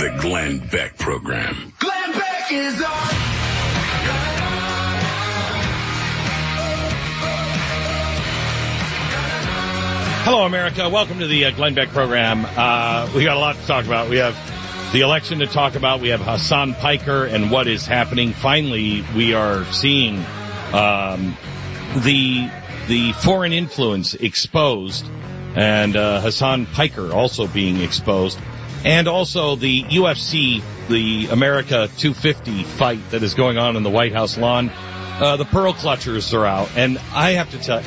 The Glenn Beck Program. Glenn Beck is on. Hello, America. Welcome to the Glenn Beck Program. We got a lot to talk about. We have the election to talk about. We have Hasan Piker and what is happening. Finally, we are seeing the foreign influence exposed, and Hasan Piker also being exposed, and also the UFC, the America 250 fight that is going on in the White House lawn. The Pearl Clutchers are out, and I have to tell you,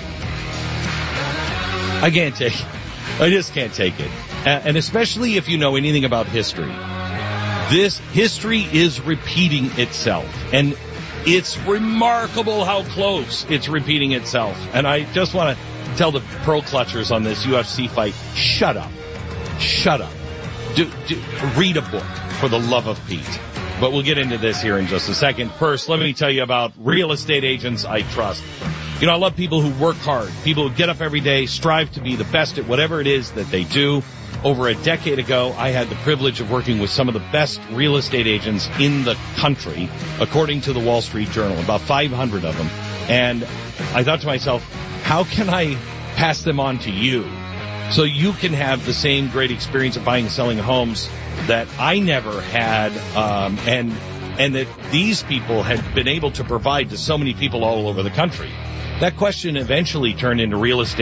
I can't take it. I just can't take it. And especially if you know anything about history. This history is repeating itself. And it's remarkable how close it's repeating itself. And I just want to tell the Pearl Clutchers on this UFC fight, shut up. Shut up. Read a book, for the love of Pete. But we'll get into this here in just a second. First, let me tell you about Real Estate Agents I Trust. You know, I love people who work hard, people who get up every day, strive to be the best at whatever it is that they do. Over a decade ago, I had the privilege of working with some of the best real estate agents in the country, according to the Wall Street Journal, about 500 of them. And I thought to myself, how can I pass them on to you so you can have the same great experience of buying and selling homes that I never had, and that these people had been able to provide to so many people all over the country? That question eventually turned into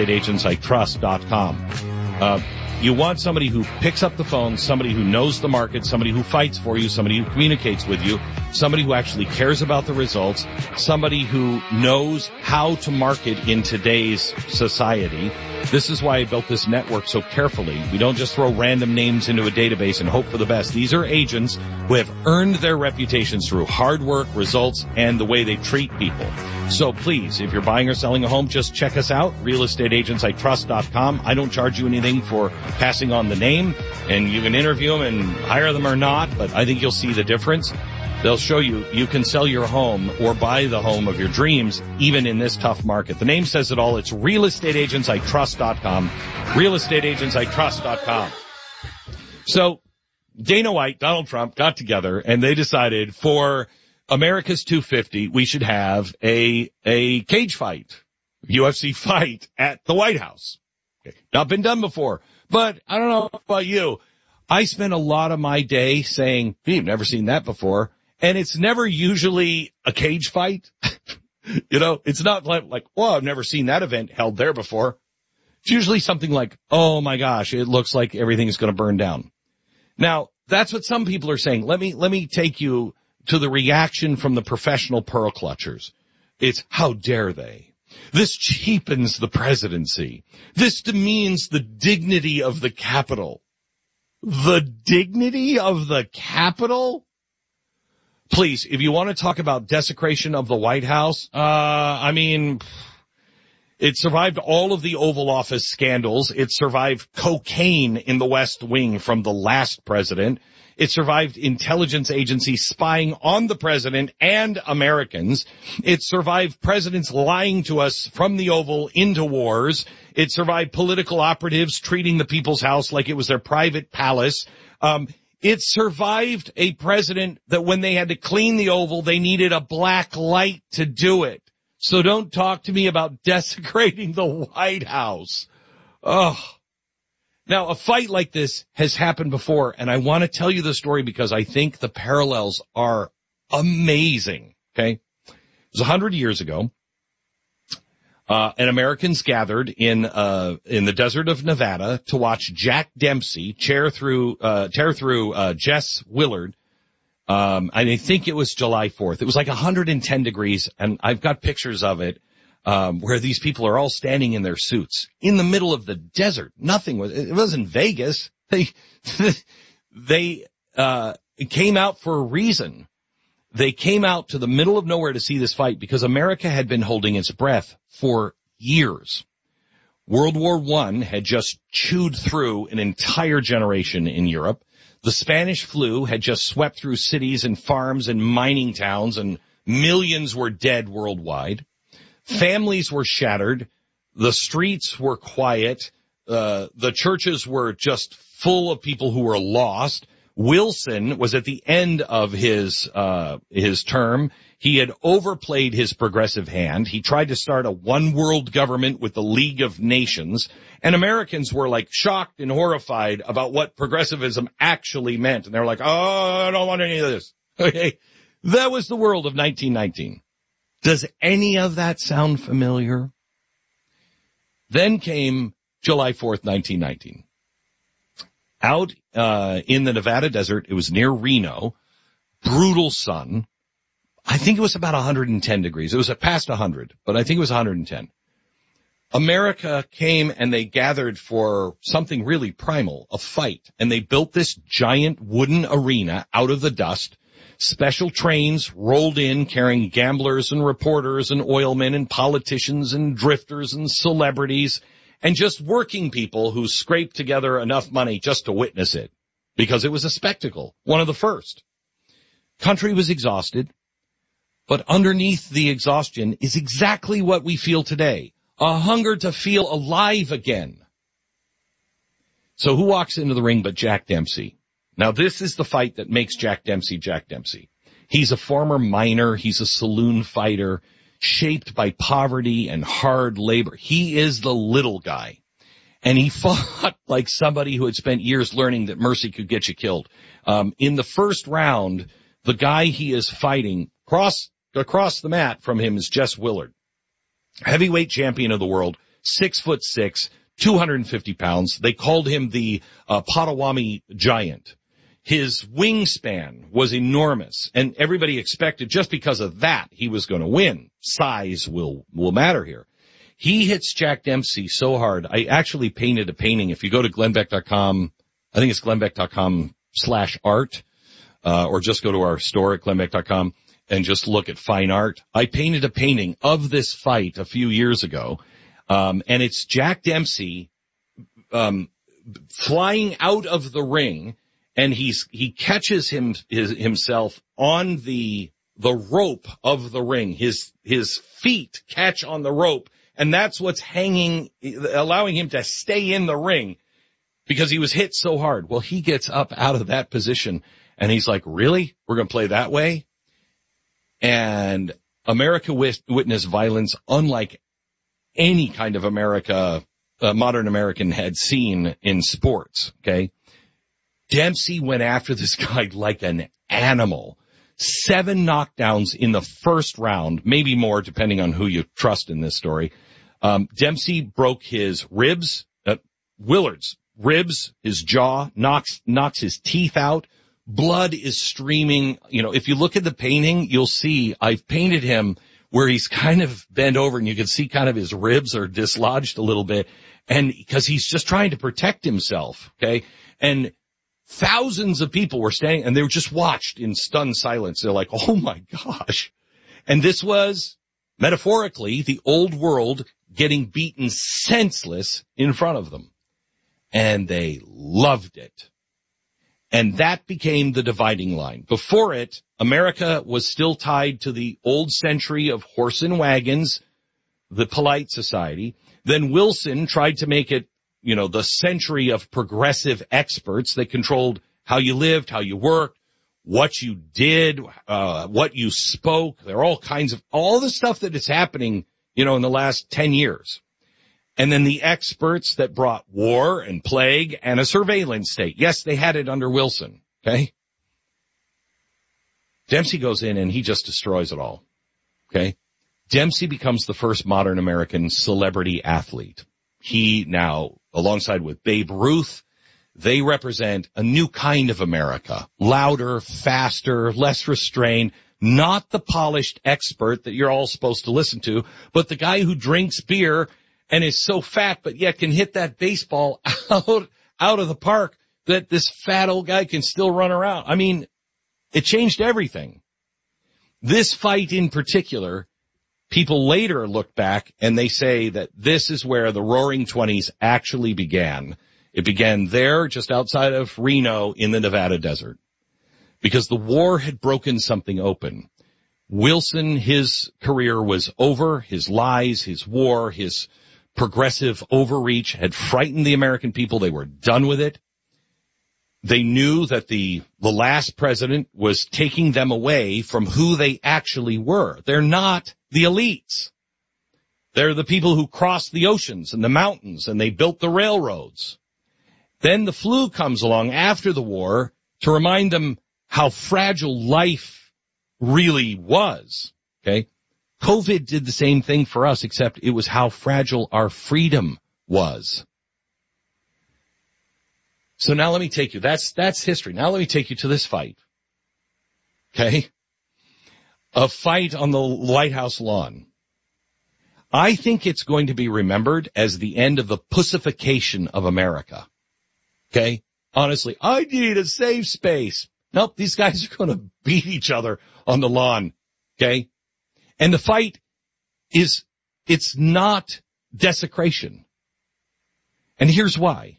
realestateagentsitrust.com. You want somebody who picks up the phone, somebody who knows the market, somebody who fights for you, somebody who communicates with you, somebody who actually cares about the results, somebody who knows how to market in today's society. This is why I built this network so carefully. We don't just throw random names into a database and hope for the best. These are agents who have earned their reputations through hard work, results, and the way they treat people. So please, if you're buying or selling a home, just check us out, realestateagentsitrust.com. I don't charge you anything for passing on the name, and you can interview them and hire them or not, but I think you'll see the difference. They'll show you you can sell your home or buy the home of your dreams even in this tough market. The name says it all. It's realestateagentsitrust.com. Realestateagentsitrust.com. So Dana White, Donald Trump got together and they decided for America's 250, we should have a cage fight, UFC fight at the White House. Okay. Not been done before, but I don't know about you. I spend a lot of my day saying, you've never seen that before. And it's never usually a cage fight. You know, it's not like, well, I've never seen that event held there before. It's usually something like, oh my gosh, it looks like everything is going to burn down. Now, that's what some people are saying. Let me take you to the reaction from the professional pearl clutchers. It's how dare they? This cheapens the presidency. This demeans the dignity of the Capitol. The dignity of the Capitol? Please, if you want to talk about desecration of the White House, it survived all of the Oval Office scandals. It survived cocaine in the West Wing from the last president. It survived intelligence agencies spying on the president and Americans. It survived presidents lying to us from the Oval into wars. It survived political operatives treating the people's house like it was their private palace. It survived a president that when they had to clean the Oval, they needed a black light to do it. So don't talk to me about desecrating the White House. Ugh. Now, a fight like this has happened before, and I want to tell you the story because I think the parallels are amazing, okay? It was 100 years ago, and Americans gathered in the desert of Nevada to watch Jack Dempsey tear through Jess Willard. I think it was July 4th. It was like 110 degrees, and I've got pictures of it. Where these people are all standing in their suits in the middle of the desert. It wasn't Vegas. They came out for a reason. They came out to the middle of nowhere to see this fight because America had been holding its breath for years. World War I had just chewed through an entire generation in Europe. The Spanish flu had just swept through cities and farms and mining towns, and millions were dead worldwide. Families were shattered. The streets were quiet. The churches were just full of people who were lost. Wilson was at the end of his term. He had overplayed his progressive hand. He tried to start a one world government with the League of Nations, and Americans were like shocked and horrified about what progressivism actually meant. And they were like, oh, I don't want any of this. Okay. That was the world of 1919. Does any of that sound familiar? Then came July 4th, 1919. Out in the Nevada desert, it was near Reno, brutal sun. I think it was about 110 degrees. It was past 100, but I think it was 110. America came and they gathered for something really primal, a fight. And they built this giant wooden arena out of the dust. Special trains rolled in carrying gamblers and reporters and oilmen and politicians and drifters and celebrities and just working people who scraped together enough money just to witness it because it was a spectacle, one of the first. Country was exhausted, but underneath the exhaustion is exactly what we feel today, a hunger to feel alive again. So who walks into the ring but Jack Dempsey? Now, this is the fight that makes Jack Dempsey Jack Dempsey. He's a former miner. He's a saloon fighter, shaped by poverty and hard labor. He is the little guy. And he fought like somebody who had spent years learning that mercy could get you killed. In the first round, the guy he is fighting across the mat from him is Jess Willard. Heavyweight champion of the world, 6'6", 250 pounds. They called him the Potawatomi Giant. His wingspan was enormous, and everybody expected just because of that he was going to win. Size will matter here. He hits Jack Dempsey so hard. I actually painted a painting. If you go to glennbeck.com, I think it's glennbeck.com/art, or just go to our store at glennbeck.com and just look at fine art. I painted a painting of this fight a few years ago, and it's Jack Dempsey flying out of the ring. And he catches himself on the rope of the ring. His feet catch on the rope, and that's what's hanging, allowing him to stay in the ring because he was hit so hard. Well, he gets up out of that position and he's like, really? We're going to play that way? And America witnessed violence unlike any kind of modern American had seen in sports. Okay. Dempsey went after this guy like an animal. 7 knockdowns in the first round, maybe more depending on who you trust in this story. Dempsey broke his ribs, Willard's ribs, his jaw, knocks his teeth out. Blood is streaming. You know, if you look at the painting, you'll see I've painted him where he's kind of bent over and you can see kind of his ribs are dislodged a little bit. And because he's just trying to protect himself. Okay. And thousands of people were standing and they were just watched in stunned silence. They're like, oh my gosh. And this was metaphorically the old world getting beaten senseless in front of them. And they loved it. And that became the dividing line. Before it, America was still tied to the old century of horse and wagons, the polite society. Then Wilson tried to make it, you know, the century of progressive experts that controlled how you lived, how you worked, what you did, what you spoke. There are all the stuff that is happening, you know, in the last 10 years. And then the experts that brought war and plague and a surveillance state. Yes, they had it under Wilson. Okay. Dempsey goes in and he just destroys it all. Okay. Dempsey becomes the first modern American celebrity athlete. He now, alongside with Babe Ruth, they represent a new kind of America. Louder, faster, less restrained, not the polished expert that you're all supposed to listen to, but the guy who drinks beer and is so fat but yet can hit that baseball out of the park that this fat old guy can still run around. I mean, it changed everything. This fight in particular, people later look back and they say that this is where the Roaring Twenties actually began. It began there, just outside of Reno in the Nevada desert, because the war had broken something open. Wilson, his career was over. His lies, his war, his progressive overreach had frightened the American people. They were done with it. They knew that the last president was taking them away from who they actually were. They're not the elites. They're the people who crossed the oceans and the mountains, and they built the railroads. Then the flu comes along after the war to remind them how fragile life really was. Okay? COVID did the same thing for us, except it was how fragile our freedom was. So now let me take you. That's history. Now let me take you to this fight. Okay? A fight on the White House lawn. I think it's going to be remembered as the end of the pussification of America. Okay? Honestly, I need a safe space. Nope, these guys are going to beat each other on the lawn. Okay? And the fight it's not desecration. And here's why.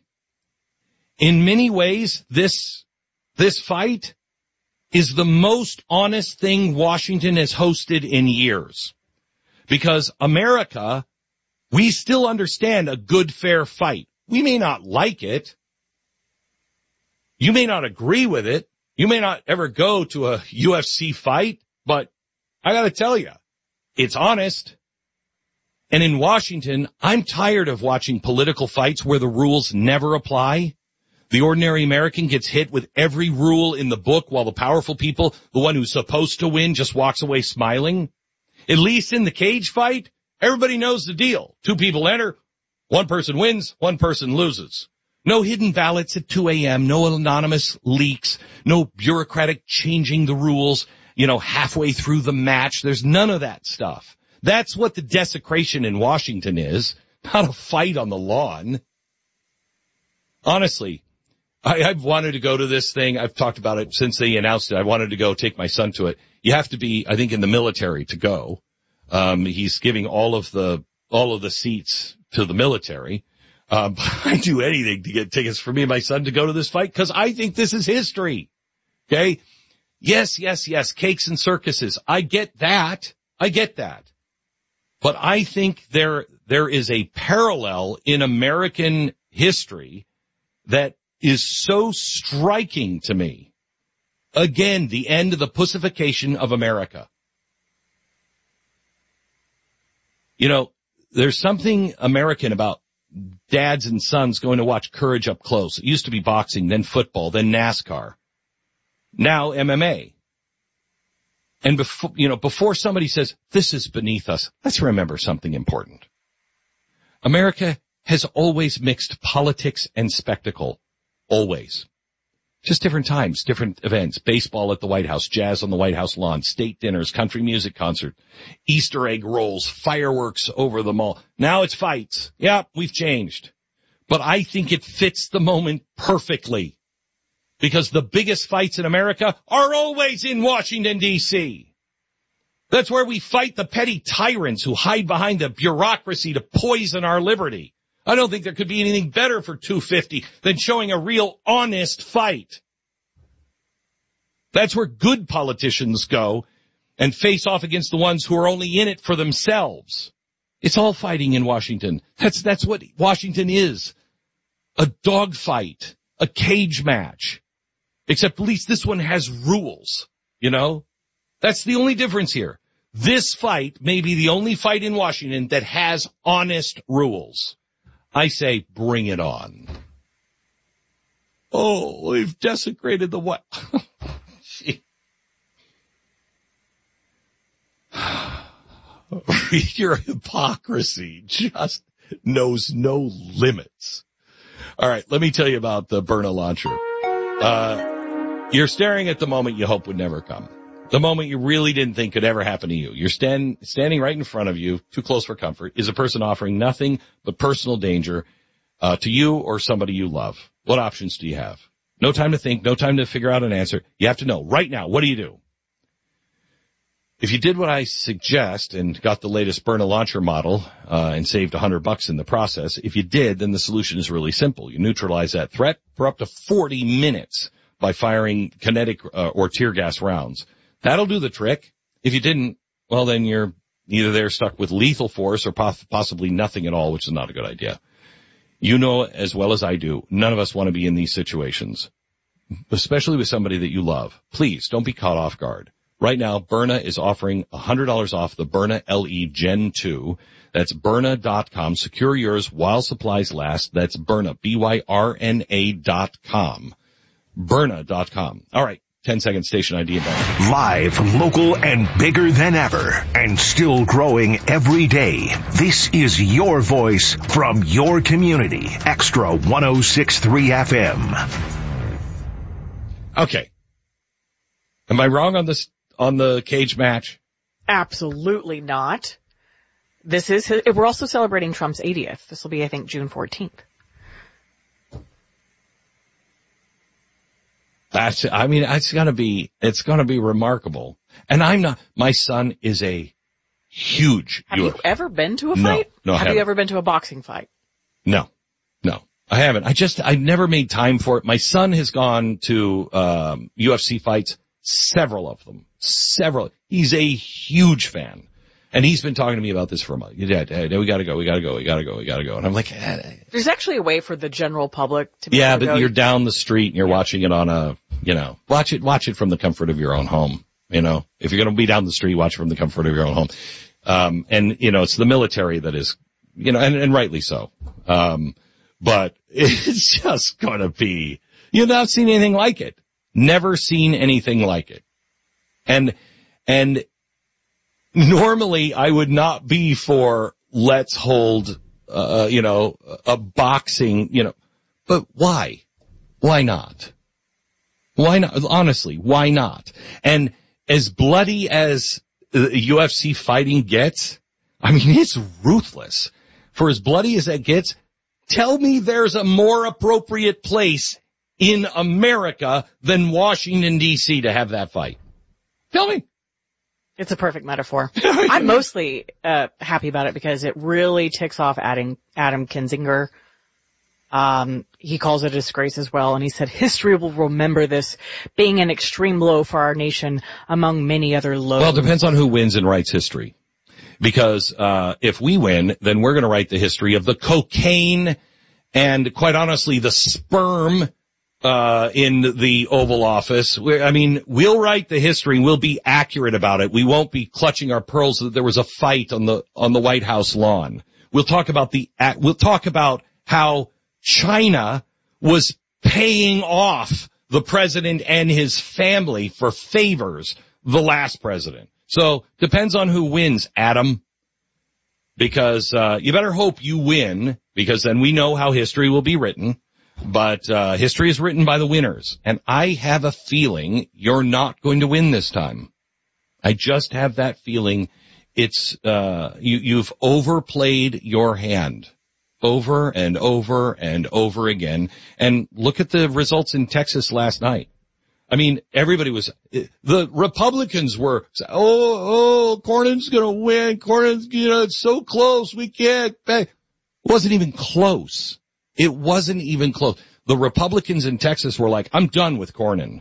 In many ways, this fight is the most honest thing Washington has hosted in years. Because America, we still understand a good, fair fight. We may not like it. You may not agree with it. You may not ever go to a UFC fight, but I gotta tell you, it's honest. And in Washington, I'm tired of watching political fights where the rules never apply. The ordinary American gets hit with every rule in the book while the powerful people, the one who's supposed to win, just walks away smiling. At least in the cage fight, everybody knows the deal. 2 people enter, 1 person wins, 1 person loses. No hidden ballots at 2 a.m., no anonymous leaks, no bureaucratic changing the rules, halfway through the match. There's none of that stuff. That's what the desecration in Washington is, not a fight on the lawn. Honestly, I've wanted to go to this thing. I've talked about it since they announced it. I wanted to go take my son to it. You have to be, I think, in the military to go. He's giving all of the seats to the military. I'd do anything to get tickets for me and my son to go to this fight because I think this is history. Okay? Yes, cakes and circuses. I get that. But I think there is a parallel in American history that is so striking to me. Again, the end of the pussification of America. There's something American about dads and sons going to watch Courage up close. It used to be boxing, then football, then NASCAR. Now MMA. And before somebody says, this is beneath us, let's remember something important. America has always mixed politics and spectacle. Always. Just different times, different events. Baseball at the White House, jazz on the White House lawn, state dinners, country music concert, Easter egg rolls, fireworks over the mall. Now it's fights. Yeah, we've changed. But I think it fits the moment perfectly. Because the biggest fights in America are always in Washington, D.C. That's where we fight the petty tyrants who hide behind the bureaucracy to poison our liberty. I don't think there could be anything better for 250 than showing a real honest fight. That's where good politicians go and face off against the ones who are only in it for themselves. It's all fighting in Washington. That's what Washington is. A dogfight, a cage match. Except at least this one has rules, That's the only difference here. This fight may be the only fight in Washington that has honest rules. I say, bring it on. Oh, we've desecrated the what? Your hypocrisy just knows no limits. All right, let me tell you about the Byrna launcher. You're staring at the moment you hope would never come. The moment you really didn't think could ever happen to you. You're standing right in front of you, too close for comfort, is a person offering nothing but personal danger to you or somebody you love. What options do you have? No time to think, no time to figure out an answer. You have to know right now, what do you do? If you did what I suggest and got the latest Byrna launcher model and saved $100 in the process, if you did, then the solution is really simple. You neutralize that threat for up to 40 minutes by firing kinetic or tear gas rounds. That'll do the trick. If you didn't, well, then you're either there stuck with lethal force or possibly nothing at all, which is not a good idea. You know as well as I do, none of us want to be in these situations. especially with somebody that you love, please don't be caught off guard. Right now, Byrna is offering $100 off the Byrna LE Gen 2. That's Byrna.com. Secure yours while supplies last. That's Byrna, Byrna.com. Byrna.com. All right. 10-second station ID. Live, local, and bigger than ever, and still growing every day. This is your voice from your community. Extra 106.3 FM. Okay. Am I wrong on this, on the cage match? Absolutely not. We're also celebrating Trump's 80th. This will be, I think, June 14th. It's gonna be remarkable. And my son is a huge Have you ever been to a fight? No, Have you ever been to a boxing fight? No, I haven't. I never made time for it. My son has gone to, UFC fights, several of them. He's a huge fan. And he's been talking to me about this for a month. Dad, we gotta go. And I'm like, There's actually a way for the general public to be yeah, able to but go. you're down the street and you're watching it on a, watch it from the comfort of your own home. If you're going to be down the street, watch it from the comfort of your own home. And it's the military that is, and rightly so. But it's just going to be, you've not seen anything like it. Never seen anything like it. And normally I would not be for let's hold, a boxing, but why? Why not? Why not? Honestly, why not? And as bloody as UFC fighting gets, it's ruthless. For as bloody as that gets, tell me there's a more appropriate place in America than Washington, D.C. to have that fight. Tell me. It's a perfect metaphor. I'm mostly happy about it because it really ticks off Adam Kinzinger. He calls it a disgrace as well, and he said history will remember this being an extreme low for our nation among many other lows. Well, it depends on who wins and writes history. Because if we win, then we're going to write the history of the cocaine and, quite honestly, the sperm in the Oval Office. We'll write the history. We'll be accurate about it. We won't be clutching our pearls that there was a fight on the White House lawn. We'll talk about how China was paying off the president and his family for favors, the last president. So depends on who wins, Adam. Because you better hope you win, because then we know how history will be written. But history is written by the winners, and I have a feeling you're not going to win this time. I just have that feeling. It's you've overplayed your hand over and over and over again. And look at the results in Texas last night. Everybody was, the Republicans were, Cornyn's gonna win. Cornyn's, it's so close. We can't. It wasn't even close. It wasn't even close. The Republicans in Texas were like, I'm done with Cornyn.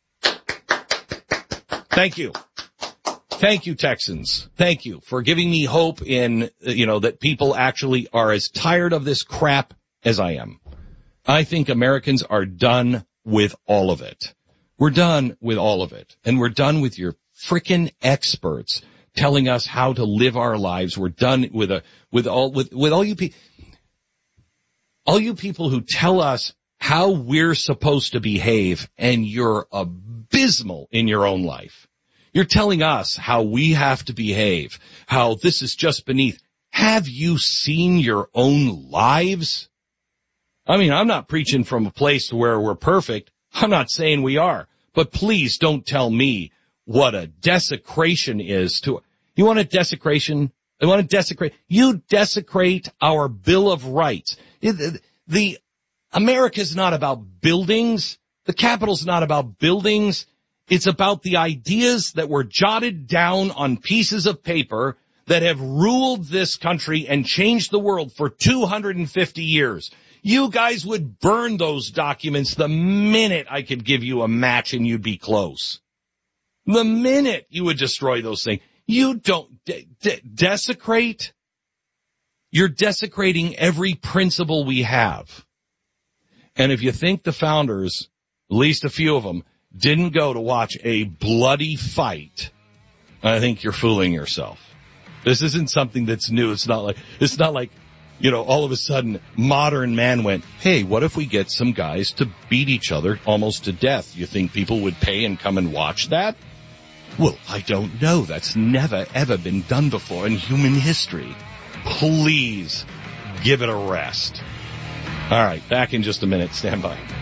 Thank you. Thank you, Texans. Thank you for giving me hope in, that people actually are as tired of this crap as I am. I think Americans are done with all of it. We're done with all of it. And we're done with your frickin' experts telling us how to live our lives. We're done with all you people. All you people who tell us how we're supposed to behave, and you're abysmal in your own life. You're telling us how we have to behave, how this is just beneath. Have you seen your own lives? I'm not preaching from a place where we're perfect. I'm not saying we are. But please don't tell me what a desecration is to. You want a desecration? You desecrate our Bill of Rights. America's not about buildings. The Capitol's not about buildings. It's about the ideas that were jotted down on pieces of paper that have ruled this country and changed the world for 250 years. You guys would burn those documents the minute I could give you a match and you'd be close. The minute you would destroy those things. You don't desecrate. You're desecrating every principle we have. And if you think the founders at least a few of them, didn't go to watch a bloody fight, I think you're fooling yourself. This isn't something that's new. It's not like, all of a sudden modern man went, hey, what if we get some guys to beat each other almost to death? You think people would pay and come and watch that? Well, I don't know. That's never, ever been done before in human history. Please give it a rest. All right, back in just a minute. Stand by.